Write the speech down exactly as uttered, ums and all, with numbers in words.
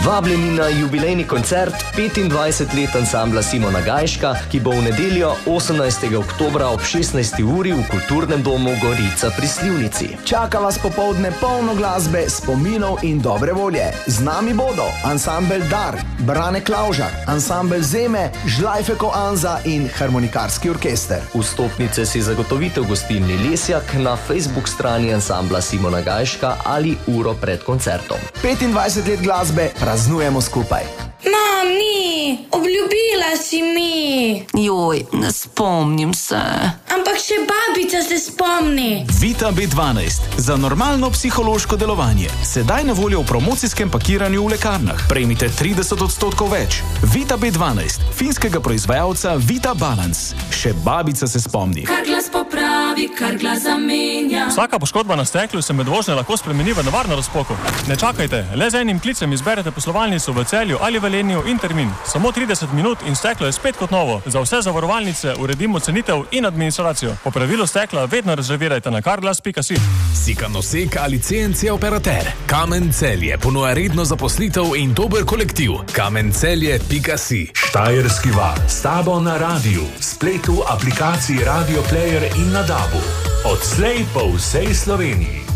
Vabljeni na jubilejni koncert petindvajset let ansambla Simona Gajška, ki bo v nedeljo osemnajstega oktobra ob šestnajsti uri v Kulturnem domu Gorica pri Slivnici. Čaka vas popoldne polno glasbe, spominov in dobre volje. Z nami bodo ansambel Dar, Brane Klavžar, ansambel Zeme, Žlajfeko Anza in harmonikarski orkester. Vstopnice si zagotovite v gostilni Lesjak na Facebook strani ansambla Simona Gajška ali uro pred koncertom. petindvajset let glasbe praznujemo skupaj. Mam, ni, obljubila si mi. Joj, ne spomnim se. Ampak še babica se spomni. Vita B dvanajst. Za normalno psihološko delovanje. Sedaj na voljo v promocijskem pakiranju v lekarnah. Prejmite trideset odstotkov več. Vita B dvanajst. Finskega proizvajalca Vita Balance. Še babica se spomni. Kar glas popravi, kar glas zamenja. Vsaka poškodba na steklu se med vožnjo lahko spremeni v nevarno razpoko. Ne čakajte, le z enim klicem izberete poslovalnico v Celju ali v Velenju in termin. Samo trideset minut in steklo je spet kot novo. Za vse zavarovalnice uredimo cenitev in administracijo. Po pravilu stekla vedno rezervirajte na carglass pika si. Si kanosek ali C N C operater? Kamen Celje ponuja redno zaposlitev in dober kolektiv. kamen celje pika si. Štajerski val s tabo na radiju, spletu, aplikaciji Radio Player in na dabu. Odslej po vsej Sloveniji.